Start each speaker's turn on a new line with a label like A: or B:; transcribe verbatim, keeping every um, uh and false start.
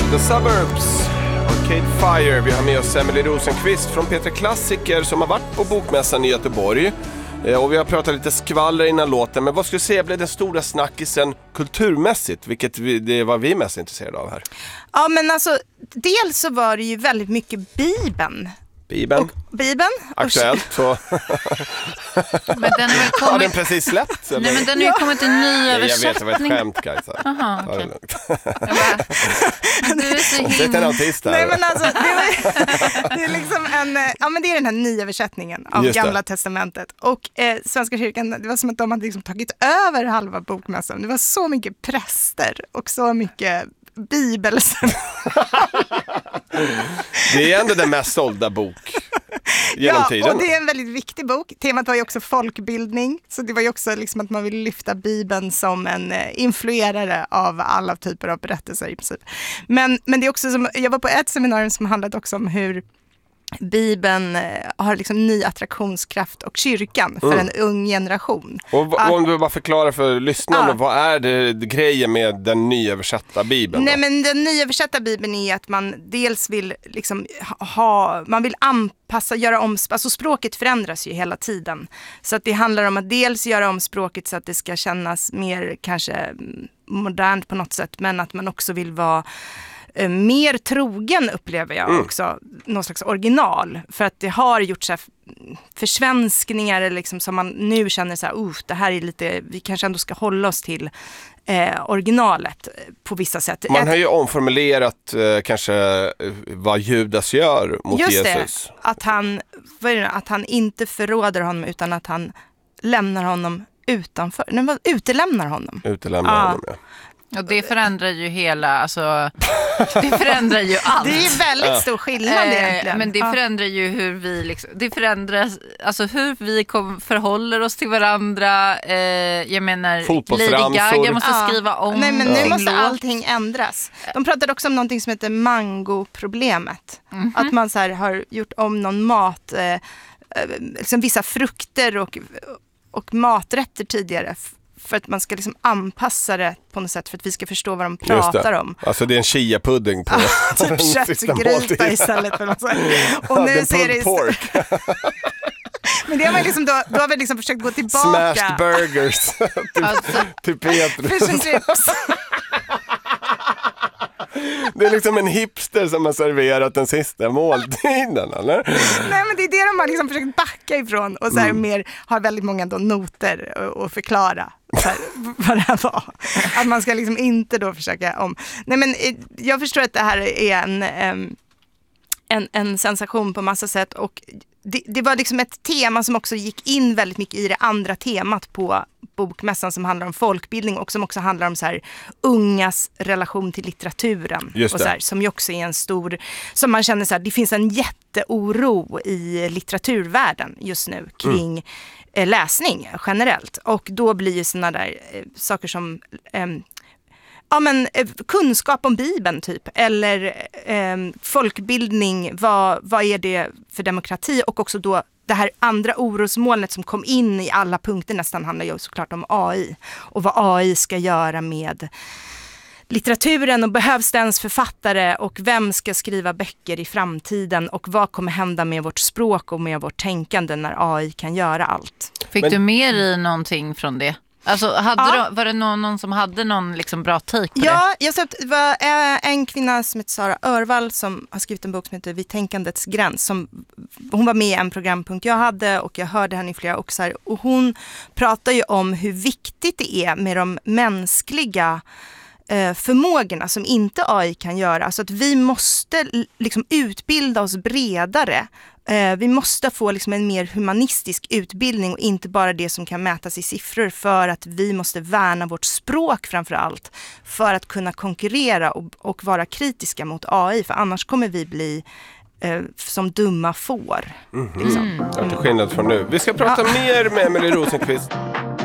A: The Suburbs, Arcade Fire. Vi har med oss Emily Rosenqvist från Petra Klassiker som har varit på Bokmässan i Göteborg. Och vi har pratat lite skvaller innan låten. Men vad skulle du säga blev den stora snackisen kulturmässigt? Vilket vi, det var vi mest intresserade av här.
B: Ja, men alltså, dels så var det ju väldigt mycket Bibeln.
A: Bibeln.
B: Och, Bibeln.
A: Aktuellt. Så.
C: Men den är väl kommit...
A: Har den precis släppt?
C: Nej, men den har ju kommit en ny översättning.
A: Jag vet, det var ett skämt, Kajsa.
C: Aha,
A: okay.
C: Du är så himla...
A: Det är en autist här.
B: Nej, men alltså, det, var, det är liksom en... Ja, men det är den här nya översättningen av Gamla testamentet. Och eh, Svenska kyrkan, det var som att de hade liksom tagit över halva Bokmässan. Det var så mycket präster och så mycket bibelsen.
A: Det är ändå den mest sålda bok genom
B: ja,
A: tiden.
B: Och det är en väldigt viktig bok. Temat var ju också folkbildning. Så det var ju också liksom att man vill lyfta Bibeln som en influerare av alla typer av berättelser i princip. Men, men det är också som, jag var på ett seminarium som handlade också om hur Bibeln har liksom ny attraktionskraft och kyrkan för mm. en ung generation.
A: Och v- om du bara förklarar för lyssnarna, ja. Vad är det, det grejen med den nyöversatta Bibeln?
B: Nej, men den nyöversatta Bibeln är att man dels vill liksom ha, man vill anpassa, göra om, alltså språket förändras ju hela tiden. Så att det handlar om att dels göra om språket så att det ska kännas mer kanske modernt på något sätt, men att man också vill vara mer trogen, upplever jag mm. också, någon slags original. För att det har gjort så här försvenskningar liksom, som man nu känner så här, uh, det här är lite, vi kanske ändå ska hålla oss till eh, originalet på vissa sätt.
A: Man har ju omformulerat eh, kanske vad Judas gör mot
B: Just
A: Jesus.
B: Just det, att han, vad är det, att han inte förråder honom utan att han lämnar honom utanför, nej, utelämnar honom.
A: Utelämnar
B: ja.
A: honom, ja.
C: Och det förändrar ju hela, alltså det förändrar ju allt.
B: Det är ju väldigt stor skillnad egentligen.
C: Eh, men det förändrar ju hur vi liksom, det förändras, alltså hur vi kom, förhåller oss till varandra. Eh, jag menar, Lady Gaga måste ja. skriva om.
B: Nej, men nu
C: ja.
B: måste allting ändras. De pratade också om någonting som heter mangoproblemet. Mm-hmm. Att man så här har gjort om någon mat, eh, liksom vissa frukter och, och maträtter tidigare för att man ska liksom anpassa det på något sätt för att vi ska förstå vad de pratar om.
A: Alltså det är en chia-pudding på
B: typ köttgryta istället för något sånt. Och nu
A: ja,
B: ser det
A: pork.
B: Men det har man liksom då, då har vi liksom försökt gå tillbaka.
A: Smashed burgers till, alltså, till Petrus.
B: Fish and chips.
A: Det är liksom en hipster som har serverat den sista måltiden, eller?
B: Nej, men det är det de har liksom försökt backa ifrån och så här mm. mer har väldigt många då noter att förklara så här, vad det här var. Att man ska liksom inte då försöka om. Nej, men jag förstår att det här är en, en, en sensation på massa sätt och det, det var liksom ett tema som också gick in väldigt mycket i det andra temat på Bokmässan som handlar om folkbildning och som också handlar om så här ungas relation till litteraturen och så här, som ju också är en stor, som man känner så här, det finns en jätteoro i litteraturvärlden just nu kring mm. läsning generellt och då blir ju såna där eh, saker som eh, ja, men eh, kunskap om Bibeln typ eller eh, folkbildning, vad, vad är det för demokrati och också då det här andra orosmolnet som kom in i alla punkter nästan handlar ju såklart om A I och vad A I ska göra med litteraturen och behövs det ens författare och vem ska skriva böcker i framtiden och vad kommer hända med vårt språk och med vårt tänkande när A I kan göra allt.
C: Fick Men... du med i någonting från det? Alltså, hade ja. du, var det någon, någon som hade någon liksom bra take på
B: ja,
C: det?
B: Jag såg det var en kvinna som heter Sara Örvall som har skrivit en bok som heter Vid tänkandets gräns. Som, hon var med i en programpunkt jag hade och jag hörde henne i flera också här. Och hon pratar ju om hur viktigt det är med de mänskliga eh, förmågorna som inte A I kan göra. Alltså att vi måste liksom utbilda oss bredare. Vi måste få liksom en mer humanistisk utbildning och inte bara det som kan mätas i siffror för att vi måste värna vårt språk framför allt för att kunna konkurrera och, och vara kritiska mot A I för annars kommer vi bli eh, som dumma får.
A: Mm-hmm.
B: Liksom.
A: Mm. Ja, till skillnad från nu. Vi ska prata ja. mer med Emily Rosenqvist.